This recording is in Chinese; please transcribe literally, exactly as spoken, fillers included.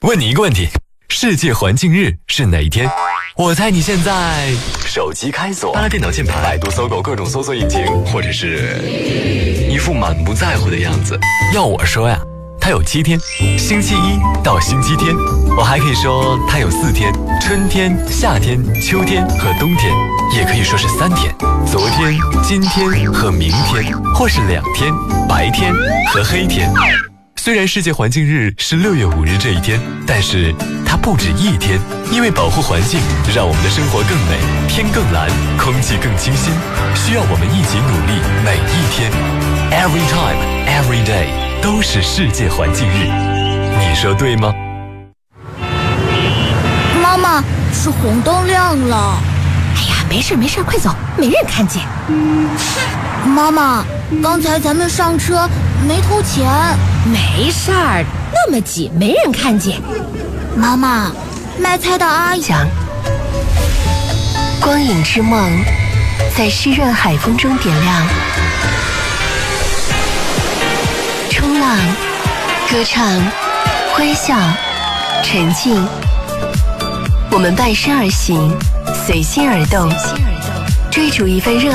问你一个问题，世界环境日是哪一天？我猜你现在手机开锁，扒拉电脑键盘，百度、搜狗各种搜索引擎，或者是一副满不在乎的样子。要我说呀，它有七天，星期一到星期天。我还可以说它有四天，春天、夏天、秋天和冬天，也可以说是三天，昨天、今天和明天，或是两天，白天和黑天。虽然世界环境日是六月五日这一天，但是它不止一天，因为保护环境，让我们的生活更美，天更蓝，空气更清新，需要我们一起努力，每一天 ，every time, every day 都是世界环境日，你说对吗？ 妈妈，是红灯亮了。 哎呀，没事没事，快走，没人看见。 妈妈，刚才咱们上车没投钱。 没事儿，那么挤没人看见。 妈妈，卖菜的阿姨讲光影之梦在湿润海风中点亮，冲浪、歌唱、欢笑、沉浸，我们伴身而行，随心而动，追逐一份热